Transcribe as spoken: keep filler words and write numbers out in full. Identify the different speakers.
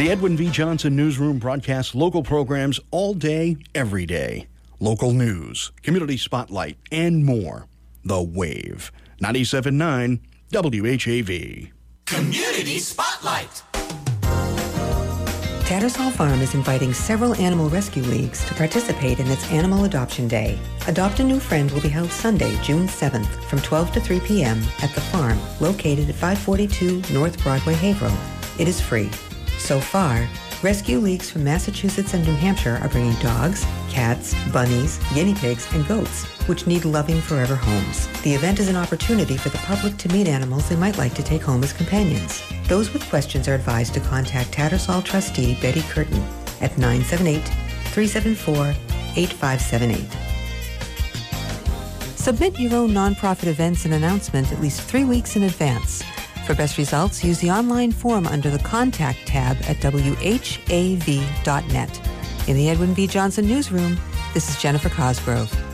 Speaker 1: The Edwin V. Johnson Newsroom broadcasts local programs all day, every day. Local news, community spotlight, and more. The Wave. ninety-seven point nine W H A V.
Speaker 2: Community Spotlight.
Speaker 3: Tattersall Farm is inviting several animal rescue leagues to participate in its Animal Adoption Day. Adopt a New Friend will be held Sunday, June seventh from twelve to three p.m. at the farm located at five forty-two North Broadway, Haverhill. It is free. So far, rescue leagues from Massachusetts and New Hampshire are bringing dogs, cats, bunnies, guinea pigs, and goats, which need loving forever homes. The event is an opportunity for the public to meet animals they might like to take home as companions. Those with questions are advised to contact Tattersall trustee Betty Curtin at nine seven eight, three seven four, eight five seven eight. Submit your own nonprofit events and announcement at least three weeks in advance. For best results, use the online form under the Contact tab at W H A V dot net. In the Edwin V. Johnson Newsroom, this is Jennifer Cosgrove.